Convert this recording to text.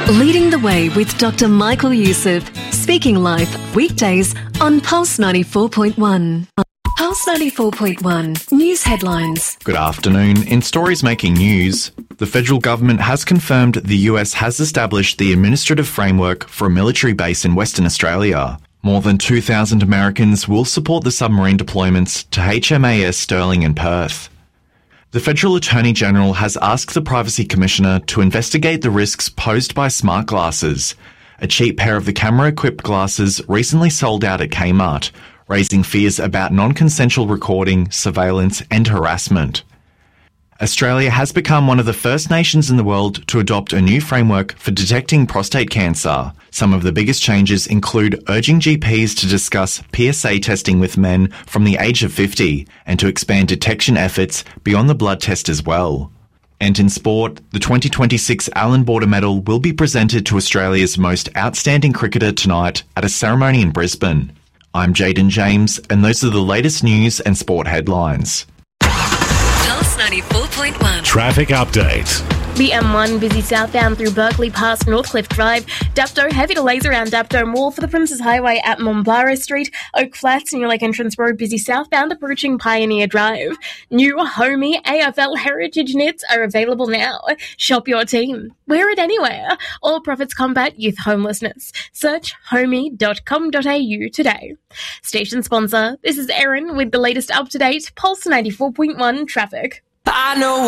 Leading the Way with Dr. Michael Youssef, speaking live weekdays on Pulse 94.1. Pulse 94.1 News Headlines. Good afternoon. In stories making news, the federal government has confirmed the US has established the administrative framework for a military base in Western Australia. More than 2,000 Americans will support the submarine deployments to HMAS Sterling in Perth. The Federal Attorney General has asked the Privacy Commissioner to investigate the risks posed by smart glasses. A cheap pair of the camera-equipped glasses recently sold out at Kmart, raising fears about non-consensual recording, surveillance and harassment. Australia has become one of the first nations in the world to adopt a new framework for detecting prostate cancer. Some of the biggest changes include urging GPs to discuss PSA testing with men from the age of 50 and to expand detection efforts beyond the blood test as well. And in sport, the 2026 Allan Border Medal will be presented to Australia's most outstanding cricketer tonight at a ceremony in Brisbane. I'm Jaden James, and those are the latest news and sport headlines. Pulse 94.1. Traffic update. The M1 busy southbound through Berkeley past Northcliffe Drive. Dapto heavy delays around Dapto Mall for the Princes Highway at Mombara Street. Oak Flats, New Lake Entrance Road busy southbound approaching Pioneer Drive. New Homey AFL Heritage Knits are available now. Shop your team. Wear it anywhere. All profits combat youth homelessness. Search homey.com.au today. Station sponsor, this is Erin with the latest up-to-date Pulse 94.1 traffic. I know